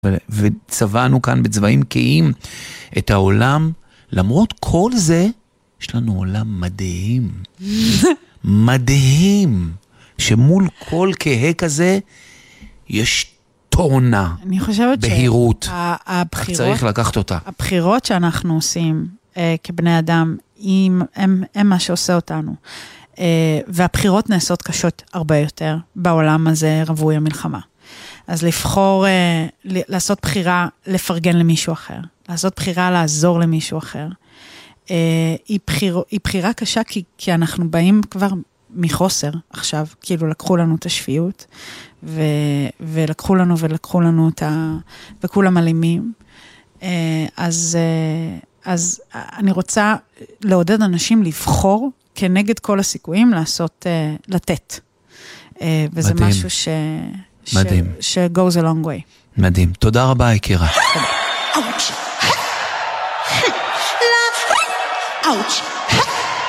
וצבענו כאן בצבעים קיים את העולם. למרות כל זה, יש לנו עולם מדהים. מדהים. שמול כל כהה כזה, יש טונה. אני חושבת בהירות. שהבחירות, צריך לקחת אותה. הבחירות שאנחנו עושים כבני אדם, הם מה שעושה אותנו. והבחירות נעשות קשות הרבה יותר בעולם הזה רווי המלחמה. אז לבחור, לעשות בחירה לפרגן למישהו אחר, לעשות בחירה לעזור למישהו אחר, היא בחירה קשה כי אנחנו באים כבר מחוסר עכשיו, כאילו לקחו לנו את השפיות, ולקחו לנו אותה, וכולם אלימים. אז אני רוצה לעודד אנשים לבחור כנגד כל הסיכויים לעשות, לתת. וזה מדהים. משהו מדהים. goes a long way. מדהים. תודה רבה, יקירה. Ouch. Ouch.